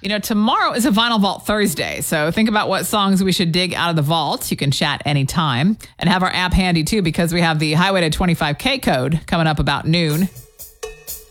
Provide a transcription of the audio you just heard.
Tomorrow is a Vinyl Vault Thursday, so think about what songs we should dig out of the vault. You can chat anytime and have our app handy too, because we have the Highway to 25K code coming up about noon.